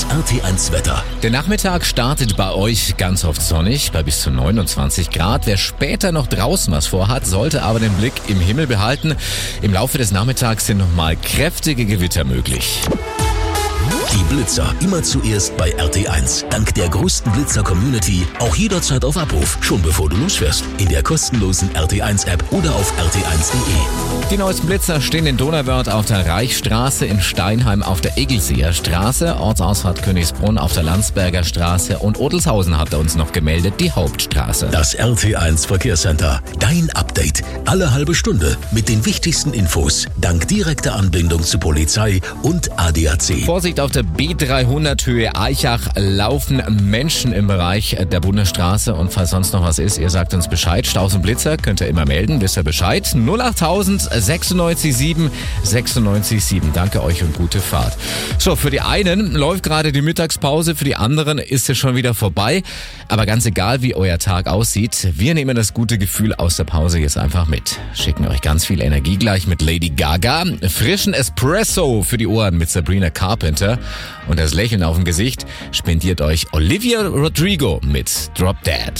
RT1 Wetter. Der Nachmittag startet bei euch ganz oft sonnig, bei bis zu 29 Grad. Wer später noch draußen was vorhat, sollte aber den Blick im Himmel behalten. Im Laufe des Nachmittags sind nochmal kräftige Gewitter möglich. Die Blitzer immer zuerst bei RT1. Dank der größten Blitzer-Community auch jederzeit auf Abruf, schon bevor du losfährst. In der kostenlosen RT1-App oder auf rt1.de. Die neuesten Blitzer stehen in Donauwörth auf der Reichsstraße, in Steinheim auf der Eggelseer Straße, Ortsausfahrt Königsbrunn auf der Landsberger Straße und Odelshausen hat er uns noch gemeldet, die Hauptstraße. Das RT1 Verkehrscenter. Dein Update. Alle halbe Stunde mit den wichtigsten Infos. Dank direkter Anbindung zu Polizei und ADAC. Vorsicht auf der B300 Höhe Aichach laufen Menschen im Bereich der Bundesstraße und falls sonst noch was ist, ihr sagt uns Bescheid. Staus und Blitzer könnt ihr immer melden, wisst ihr Bescheid. 08000 96 7 96 7. Danke euch und gute Fahrt. So, für die einen läuft gerade die Mittagspause, für die anderen ist es schon wieder vorbei. Aber ganz egal, wie euer Tag aussieht, wir nehmen das gute Gefühl aus der Pause jetzt einfach mit. Schicken euch ganz viel Energie gleich mit Lady Gaga, frischen Espresso für die Ohren mit Sabrina Carpenter und das Lächeln auf dem Gesicht spendiert euch Olivia Rodrigo mit Drop Dead.